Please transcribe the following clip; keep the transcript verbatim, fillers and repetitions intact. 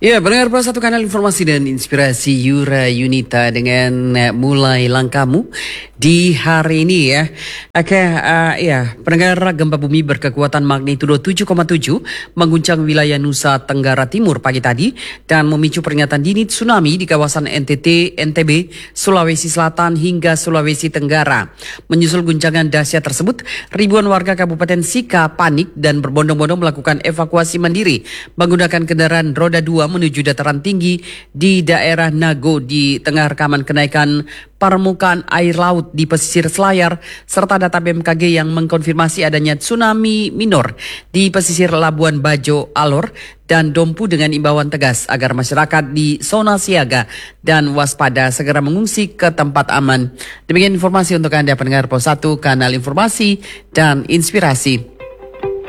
Ya, pendengar Pro satu kanal informasi dan inspirasi Yura Yunita dengan uh, mulai langkahmu di hari ini ya. Oke, uh, ya, pendengar gempa bumi berkekuatan magnitudo tujuh koma tujuh mengguncang wilayah Nusa Tenggara Timur pagi tadi dan memicu peringatan dini tsunami di kawasan N T T, N T B, Sulawesi Selatan hingga Sulawesi Tenggara. Menyusul guncangan dahsyat tersebut, ribuan warga Kabupaten Sika panik dan berbondong-bondong melakukan evakuasi mandiri menggunakan kendaraan roda dua menuju dataran tinggi di daerah Nago di tengah rekaman kenaikan permukaan air laut di pesisir Selayar serta data B M K G yang mengkonfirmasi adanya tsunami minor di pesisir Labuan Bajo, Alor dan Dompu dengan imbauan tegas agar masyarakat di zona siaga dan waspada segera mengungsi ke tempat aman. Demikian informasi untuk Anda pendengar Pos satu kanal informasi dan inspirasi.